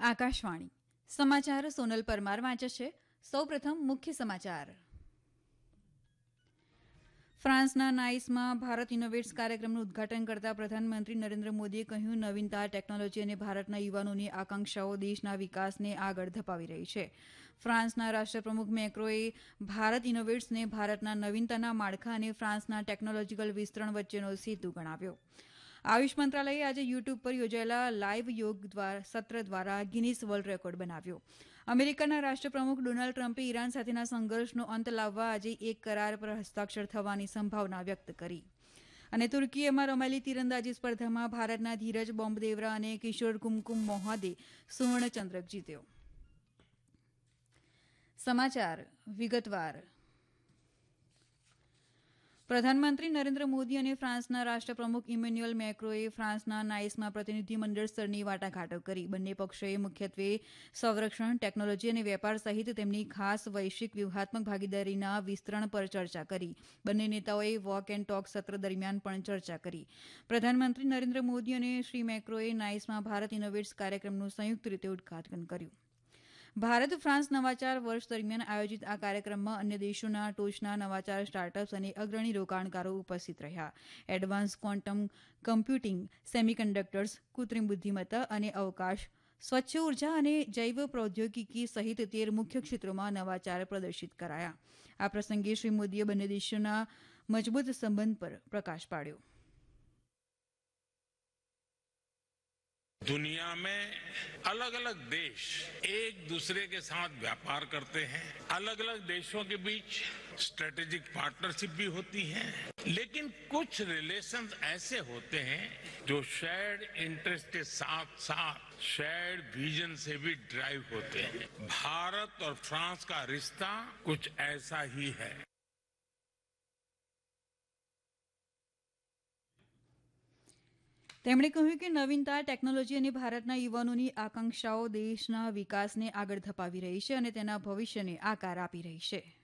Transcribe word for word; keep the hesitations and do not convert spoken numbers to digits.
આકાશવાણી સમાચાર સોનલ પરમાર વાંચે છે. સૌપ્રથમ મુખ્ય સમાચાર. ફ્રાન્સના નાઇસમાં ભારત ઇનોવેટ્સ કાર્યક્રમનું ઉદઘાટન કરતા પ્રધાનમંત્રી નરેન્દ્ર મોદીએ કહ્યું, નવીનતા, ટેકનોલોજી અને ભારતના યુવાનોની આકાંક્ષાઓ દેશના વિકાસને આગળ ધપાવી રહી છે. ફ્રાન્સના રાષ્ટ્રપ્રમુખ મેક્રોએ ભારત ઇનોવેટ્સને ભારતના નવીનતાના માળખા અને ફ્રાન્સના ટેકનોલોજીકલ વિસ્તરણ વચ્ચેનો સેતુ ગણાવ્યો. આયુષ મંત્રાલયે આજે યુટ્યુબ પર યોજાયેલા લાઇવ યોગ સત્ર દ્વારા ગિનીસ વર્લ્ડ રેકોર્ડ બનાવ્યો. અમેરિકાના રાષ્ટ્રપ્રમુખ ડોનાલ્ડ ટ્રમ્પે ઈરાન સાથેના સંઘર્ષનો અંત લાવવા આજે એક કરાર પર હસ્તાક્ષર થવાની સંભાવના વ્યક્ત કરી. અને તુર્કીએમાં રમાયેલી તીરંદાજી સ્પર્ધામાં ભારતના ધીરજ બોમ્બદેવરા અને કિશોર કુમકુમ મોહાદે સુવર્ણચંદ્રક જીત્યો. સમાચાર વિગતવાર. પ્રધાનમંત્રી નરેન્દ્ર મોદી અને ફ્રાન્સના રાષ્ટ્રપ્રમુખ ઇમેન્યુઅલ મેક્રોએ ફ્રાન્સના નાઇસમાં પ્રતિનિધિમંડળ સ્તરની વાટાઘાટો કરી. બંને પક્ષોએ મુખ્યત્વે સંરક્ષણ, ટેકનોલોજી અને વેપાર સહિત તેમની ખાસ વૈશ્વિક વ્યૂહાત્મક ભાગીદારીના વિસ્તરણ પર ચર્ચા કરી. બંને નેતાઓએ વોક એન્ડ ટોક સત્ર દરમિયાન પણ ચર્ચા કરી. પ્રધાનમંત્રી નરેન્દ્ર મોદી અને શ્રી મેક્રોએ નાઇસમાં ભારત ઇનોવેટ્સ કાર્યક્રમનું સંયુક્ત રીતે ઉદઘાટન કર્યું. ભારત ફ્રાન્સ નવાચાર વર્ષ દરમિયાન આયોજિત આ કાર્યક્રમમાં અન્ય દેશોના ટોચના નવાચાર સ્ટાર્ટઅપ્સ અને અગ્રણી રોકાણકારો ઉપસ્થિત રહ્યા. એડવાન્સ ક્વોન્ટમ કમ્પ્યુટિંગ, સેમિકન્ડક્ટર્સ, કૃત્રિમ બુદ્ધિમત્તા અને અવકાશ, સ્વચ્છ ઉર્જા અને જૈવ પ્રૌદ્યોગિકી સહિત તેર મુખ્ય ક્ષેત્રોમાં નવાચાર પ્રદર્શિત કરાયા. આ પ્રસંગે શ્રી મોદીએ બંને દેશોના મજબૂત સંબંધ પર પ્રકાશ પાડ્યો. दुनिया में अलग अलग देश एक दूसरे के साथ व्यापार करते हैं. अलग अलग देशों के बीच स्ट्रेटेजिक पार्टनरशिप भी होती है, लेकिन कुछ रिलेशंस ऐसे होते हैं जो शेयर्ड इंटरेस्ट के साथ साथ शेयर्ड विजन से भी ड्राइव होते हैं. भारत और फ्रांस का रिश्ता कुछ ऐसा ही है. તેમણે કહ્યું કે નવીનતા, ટેકનોલોજી અને ભારતના યુવાનોની આકાંક્ષાઓ દેશના વિકાસને આગળ ધપાવી રહી છે અને તેના ભવિષ્યને આકાર આપી રહી છે.